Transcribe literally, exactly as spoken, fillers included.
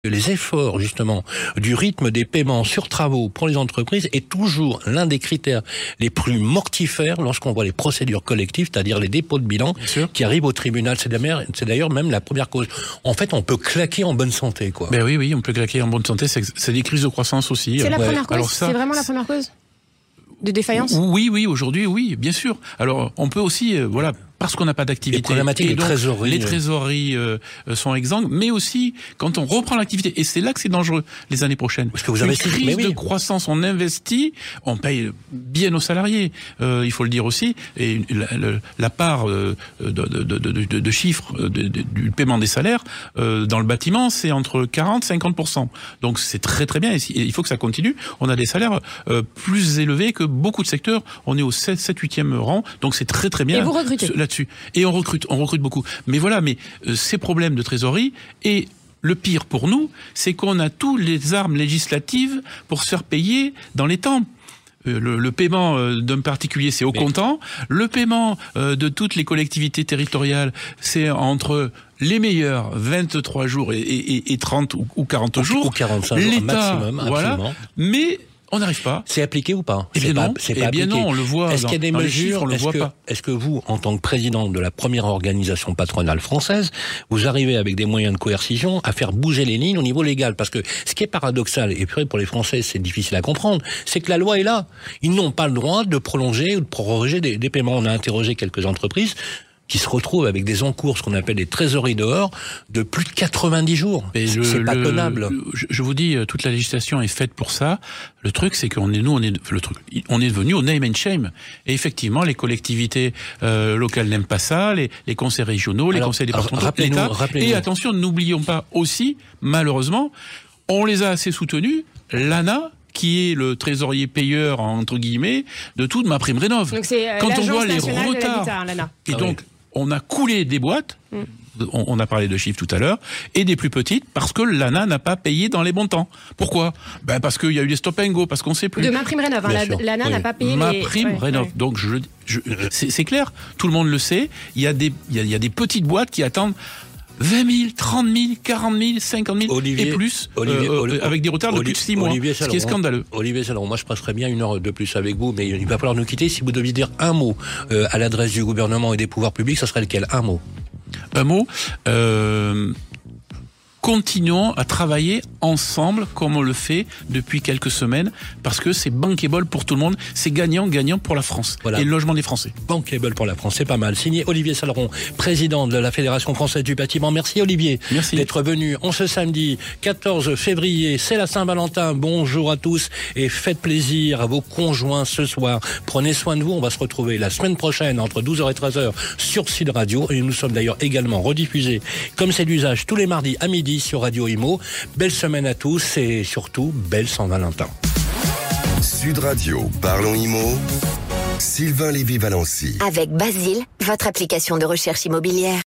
Les efforts, justement, du rythme des paiements sur travaux pour les entreprises est toujours l'un des critères les plus mortifères lorsqu'on voit les procédures collectives, c'est-à-dire les dépôts de bilan qui arrivent au tribunal. C'est d'ailleurs, c'est d'ailleurs même la première cause. En fait, on peut claquer en bonne santé, quoi. Ben oui, oui, on peut claquer en bonne santé. C'est, c'est des crises de croissance aussi. C'est la ouais. première cause. Alors ça, c'est vraiment la première cause de défaillance. Oui, oui, aujourd'hui, oui, bien sûr. Alors, on peut aussi, euh, voilà. Parce qu'on n'a pas d'activité. Les problématiques et de donc, trésorerie. Les trésoreries euh, sont exsangues, mais aussi quand on reprend l'activité. Et c'est là que c'est dangereux les années prochaines. Parce que vous Une investissez, crise mais oui. de croissance, on investit, on paye bien nos salariés. Euh, il faut le dire aussi. Et la, la, la part euh, de, de, de, de, de chiffres de, de, du paiement des salaires euh, dans le bâtiment, c'est entre quarante et cinquante pour cent. Donc c'est très très bien. Et il faut que ça continue. On a des salaires euh, plus élevés que beaucoup de secteurs. On est au sept huitième rang. Donc c'est très très bien. Et vous recrutez Là-dessus. Et on recrute, on recrute beaucoup. Mais voilà, mais euh, ces problèmes de trésorerie, et le pire pour nous, c'est qu'on a toutes les armes législatives pour se faire payer dans les temps. Euh, le, le paiement euh, d'un particulier, c'est au mais... comptant. Le paiement euh, de toutes les collectivités territoriales, c'est entre les meilleurs vingt-trois jours et, et, et trente ou, ou quarante ou, jours. Ou quarante-cinq jours maximum, voilà. Absolument. Mais on n'arrive pas. C'est appliqué ou pas? Eh bien non. C'est eh pas bien appliqué. non, on le voit. Est-ce dans, qu'il y a des dans mesures? Les chiffres, on le est-ce voit que, pas. Est-ce que vous, en tant que président de la première organisation patronale française, vous arrivez avec des moyens de coercition à faire bouger les lignes au niveau légal? Parce que ce qui est paradoxal, et pour les Français c'est difficile à comprendre, c'est que la loi est là. Ils n'ont pas le droit de prolonger ou de proroger des, des paiements. On a interrogé quelques entreprises qui se retrouvent avec des encours, ce qu'on appelle des trésoreries dehors, de plus de quatre-vingt-dix jours. Et c'est le, pas le, tenable. Je, je vous dis, toute la législation est faite pour ça. Le truc, c'est qu'on est, nous, on est, le truc, on est devenu au name and shame. Et effectivement, les collectivités euh, locales n'aiment pas ça, les, les conseils régionaux, les alors, conseils départementaux, l'État. Et attention, n'oublions pas aussi, malheureusement, on les a assez soutenus, l'A N A, qui est le trésorier payeur, entre guillemets, de toute ma prime rénov. Donc c'est euh, quand on voit les retards, l'A N A. Et ah donc, oui. on a coulé des boîtes, mm. on, on a parlé de chiffres tout à l'heure, et des plus petites, parce que l'A N A n'a pas payé dans les bons temps. Pourquoi? Ben parce qu'il y a eu des stop and go, parce qu'on sait plus. De ma prime rénov, hein, l'A N A oui. n'a pas payé ma les... prime ouais, rénov. Ouais. Donc, je, je, c'est, c'est clair, tout le monde le sait, il y a des, il y a, il y a des petites boîtes qui attendent vingt mille, trente mille, quarante mille, cinquante mille Olivier, et plus, Olivier, euh, Olivier, avec des retards Olivier, de plus de six mois, Olivier ce qui est scandaleux. Olivier Salleron, moi je passerais bien une heure de plus avec vous, mais il va falloir nous quitter. Si vous deviez dire un mot euh, à l'adresse du gouvernement et des pouvoirs publics, ça serait lequel? Un mot. Un mot euh, continuons à travailler ensemble comme on le fait depuis quelques semaines, parce que c'est bankable pour tout le monde, c'est gagnant-gagnant pour la France voilà. Et le logement des Français. Bankable pour la France, c'est pas mal. Signé Olivier Salleron, président de la Fédération Française du Bâtiment. Merci Olivier Merci. d'être venu en ce samedi quatorze février. C'est la Saint-Valentin. Bonjour à tous et faites plaisir à vos conjoints ce soir. Prenez soin de vous. On va se retrouver la semaine prochaine entre douze heures et treize heures sur Sud Radio. Et nous sommes d'ailleurs également rediffusés, comme c'est l'usage, tous les mardis à midi sur Radio Imo. Belle semaine à tous et surtout, belle Saint-Valentin. Sud Radio, parlons Imo. Sylvain Lévy-Valency. Avec Basile, votre application de recherche immobilière.